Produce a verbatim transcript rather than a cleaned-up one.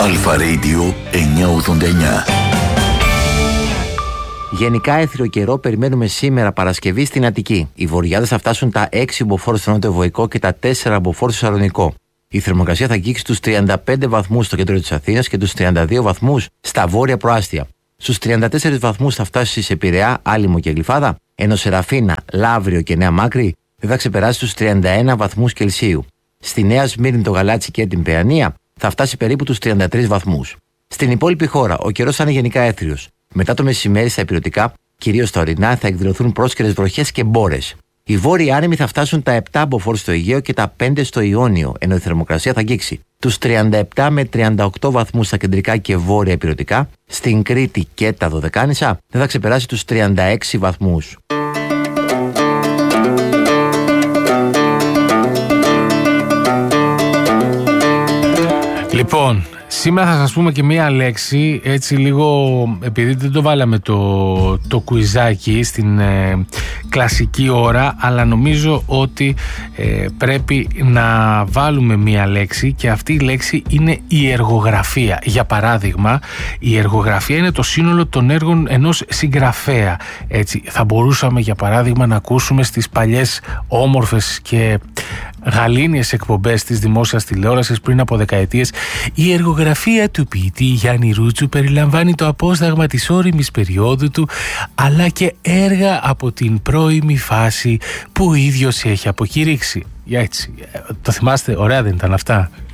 Αλφα Radio εννιακόσια ογδόντα εννιά. Γενικά έθριο καιρό περιμένουμε σήμερα Παρασκευή στην Αττική. Οι βορειάδες θα φτάσουν τα έξι μποφόρ στο νότιο-βοϊκό και τα τέσσερα μποφόρ στο Σαλονικό. Η θερμοκρασία θα αγγίξει τους τριάντα πέντε βαθμούς στο κέντρο της Αθήνας και τους τριάντα δύο βαθμούς στα βόρεια προάστια. Στους τριάντα τέσσερις βαθμούς θα φτάσει σε Πειραιά, Άλυμο και Γλυφάδα, ενώ Σεραφίνα, Λαύριο και Νέα Μάκρη δεν θα ξεπεράσει τους τριάντα ένα βαθμούς Κελσίου. Στη Νέα Σμύρνη, το Γαλάτσι και την Παιανία θα φτάσει περίπου τους τριάντα τρεις βαθμούς. Στην υπόλοιπη χώρα ο καιρός θα είναι γενικά έθριος. Μετά το μεσημέρι στα ηπειρωτικά, κυρίως στα ορεινά, θα εκδηλωθούν πρόσκαιρες βροχές και μπόρες. Οι βόρειοι άνεμοι θα φτάσουν τα επτά μποφόρ στο Αιγαίο και τα πέντε στο Ιόνιο, ενώ η θερμοκρασία θα αγγίξει τους τριάντα επτά με τριάντα οκτώ βαθμούς στα κεντρικά και βόρεια ηπειρωτικά. Στην Κρήτη και τα Δωδεκάνησα δεν θα ξεπεράσει τους τριάντα έξι βαθμούς. Λοιπόν, σήμερα θα σας πούμε και μία λέξη, έτσι λίγο, επειδή δεν το βάλαμε το, το κουιζάκι στην ε, κλασική ώρα, αλλά νομίζω ότι ε, πρέπει να βάλουμε μία λέξη, και αυτή η λέξη είναι η εργογραφία. Για παράδειγμα, η εργογραφία είναι το σύνολο των έργων ενός συγγραφέα. Έτσι, θα μπορούσαμε για παράδειγμα να ακούσουμε στις παλιές όμορφες και γαλήνιες εκπομπές της δημόσιας τηλεόρασης πριν από δεκαετίες: η εργογραφία του ποιητή Γιάννη Ρούτσου περιλαμβάνει το απόσταγμα της ώριμης περίοδου του, αλλά και έργα από την πρώιμη φάση που ο ίδιος έχει αποκηρύξει. Έτσι, το θυμάστε, ωραία δεν ήταν αυτά?